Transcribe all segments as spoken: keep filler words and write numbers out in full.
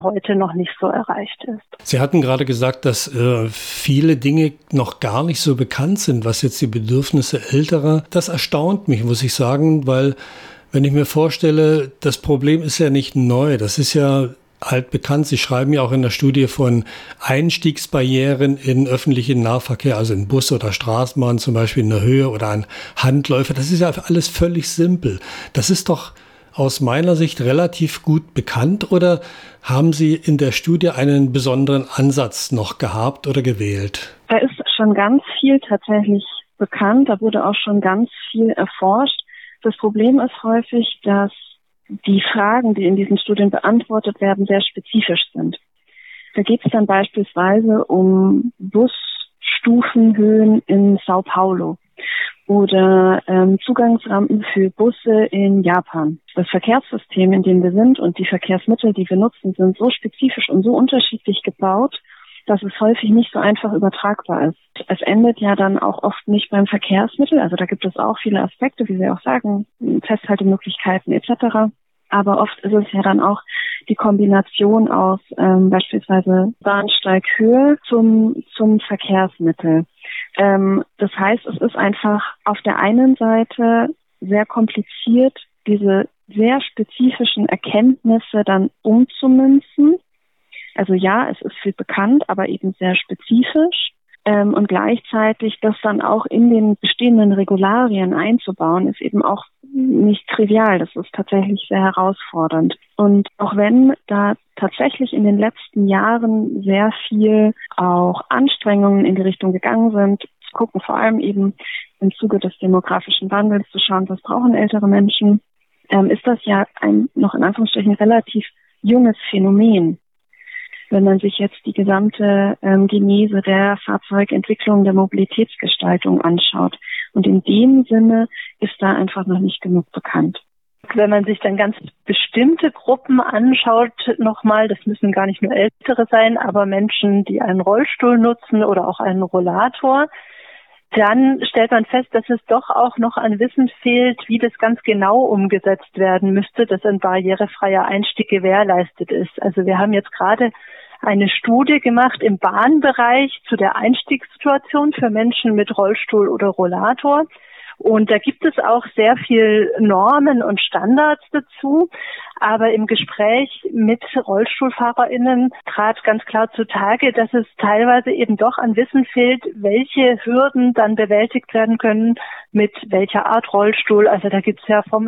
heute noch nicht so erreicht ist. Sie hatten gerade gesagt, dass äh, viele Dinge noch gar nicht so bekannt sind, was jetzt die Bedürfnisse Älterer. Das erstaunt mich, muss ich sagen, weil wenn ich mir vorstelle, das Problem ist ja nicht neu, das ist ja altbekannt. Sie schreiben ja auch in der Studie von Einstiegsbarrieren in öffentlichen Nahverkehr, also in Bus oder Straßenbahn zum Beispiel in der Höhe oder an Handläufer. Das ist ja alles völlig simpel. Das ist doch aus meiner Sicht relativ gut bekannt, oder haben Sie in der Studie einen besonderen Ansatz noch gehabt oder gewählt? Da ist schon ganz viel tatsächlich bekannt, da wurde auch schon ganz viel erforscht. Das Problem ist häufig, dass die Fragen, die in diesen Studien beantwortet werden, sehr spezifisch sind. Da geht es dann beispielsweise um Busstufenhöhen in Sao Paulo oder ähm, Zugangsrampen für Busse in Japan. Das Verkehrssystem, in dem wir sind, und die Verkehrsmittel, die wir nutzen, sind so spezifisch und so unterschiedlich gebaut, dass es häufig nicht so einfach übertragbar ist. Es endet ja dann auch oft nicht beim Verkehrsmittel. Also da gibt es auch viele Aspekte, wie Sie auch sagen, Festhaltemöglichkeiten et cetera. Aber oft ist es ja dann auch die Kombination aus ähm, beispielsweise Bahnsteighöhe zum zum Verkehrsmittel. Ähm, das heißt, es ist einfach auf der einen Seite sehr kompliziert, diese sehr spezifischen Erkenntnisse dann umzumünzen. Also ja, es ist viel bekannt, aber eben sehr spezifisch. Ähm, und gleichzeitig das dann auch in den bestehenden Regularien einzubauen, ist eben auch nicht trivial. Das ist tatsächlich sehr herausfordernd. Und auch wenn da tatsächlich in den letzten Jahren sehr viel auch Anstrengungen in die Richtung gegangen sind, zu gucken, vor allem eben im Zuge des demografischen Wandels zu schauen, was brauchen ältere Menschen, ähm, ist das ja ein noch in Anführungsstrichen relativ junges Phänomen. Wenn man sich jetzt die gesamte ähm, Genese der Fahrzeugentwicklung, der Mobilitätsgestaltung anschaut. Und in dem Sinne ist da einfach noch nicht genug bekannt. Wenn man sich dann ganz bestimmte Gruppen anschaut, nochmal, das müssen gar nicht nur Ältere sein, aber Menschen, die einen Rollstuhl nutzen oder auch einen Rollator, dann stellt man fest, dass es doch auch noch an Wissen fehlt, wie das ganz genau umgesetzt werden müsste, dass ein barrierefreier Einstieg gewährleistet ist. Also wir haben jetzt gerade eine Studie gemacht im Bahnbereich zu der Einstiegssituation für Menschen mit Rollstuhl oder Rollator. Und da gibt es auch sehr viel Normen und Standards dazu. Aber im Gespräch mit RollstuhlfahrerInnen trat ganz klar zutage, dass es teilweise eben doch an Wissen fehlt, welche Hürden dann bewältigt werden können, mit welcher Art Rollstuhl. Also da gibt's ja vom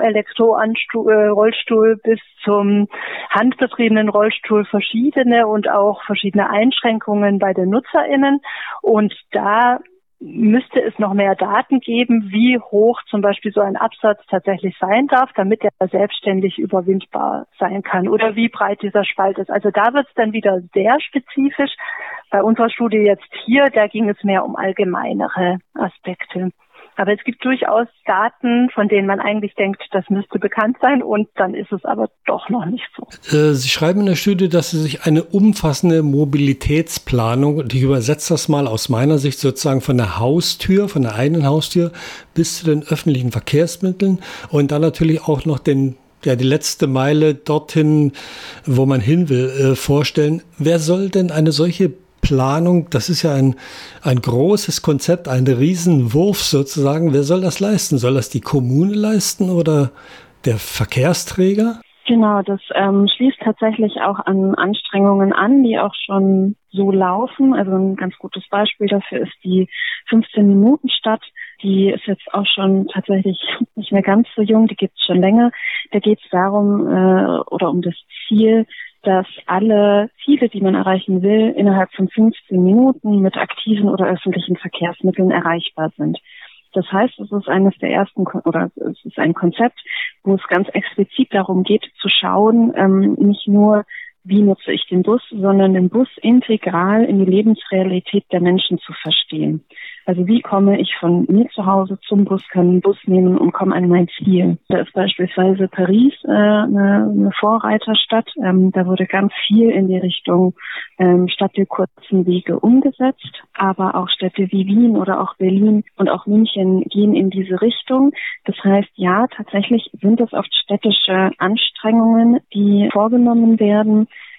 Elektro-Rollstuhl bis zum handbetriebenen Rollstuhl verschiedene und auch verschiedene Einschränkungen bei den NutzerInnen. Und da müsste es noch mehr Daten geben, wie hoch zum Beispiel so ein Absatz tatsächlich sein darf, damit er selbstständig überwindbar sein kann, oder wie breit dieser Spalt ist. Also da wird es dann wieder sehr spezifisch. Bei unserer Studie jetzt hier, da ging es mehr um allgemeinere Aspekte. Aber es gibt durchaus Daten, von denen man eigentlich denkt, das müsste bekannt sein, und dann ist es aber doch noch nicht so. Sie schreiben in der Studie, dass Sie sich eine umfassende Mobilitätsplanung, und ich übersetze das mal aus meiner Sicht sozusagen von der Haustür, von der eigenen Haustür bis zu den öffentlichen Verkehrsmitteln und dann natürlich auch noch den ja, die letzte Meile dorthin, wo man hin will, äh, vorstellen. Wer soll denn eine solche Planung, das ist ja ein, ein großes Konzept, ein Riesenwurf sozusagen. Wer soll das leisten? Soll das die Kommune leisten oder der Verkehrsträger? Genau, das ähm, schließt tatsächlich auch an Anstrengungen an, die auch schon so laufen. Also ein ganz gutes Beispiel dafür ist die fünfzehn-Minuten-Stadt. Die ist jetzt auch schon tatsächlich nicht mehr ganz so jung, die gibt es schon länger. Da geht es darum äh, oder um das Ziel, dass alle Ziele, die man erreichen will, innerhalb von fünfzehn Minuten mit aktiven oder öffentlichen Verkehrsmitteln erreichbar sind. Das heißt, es ist eines der ersten, oder es ist ein Konzept, wo es ganz explizit darum geht, zu schauen, ähm, nicht nur, wie nutze ich den Bus, sondern den Bus integral in die Lebensrealität der Menschen zu verstehen. Also wie komme ich von mir zu Hause zum Bus, kann einen Bus nehmen und komme an mein Ziel. Da ist beispielsweise Paris äh, eine, eine Vorreiterstadt. Ähm, da wurde ganz viel in die Richtung ähm, Stadt der kurzen Wege umgesetzt. Aber auch Städte wie Wien oder auch Berlin und auch München gehen in diese Richtung. Das heißt, ja, tatsächlich sind es oft städtische Anstrengungen, die vorgenommen werden.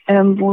ähm, wo